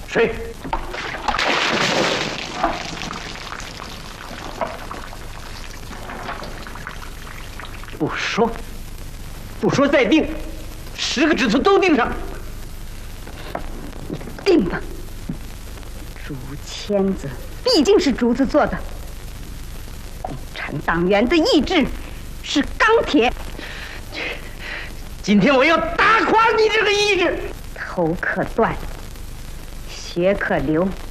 谁？不说，不说再定，10个指头都钉上。 定吧。竹签子毕竟是竹子做的，共产党员的意志是钢铁。 今天我要打垮你这个意志。 头可断，血可流。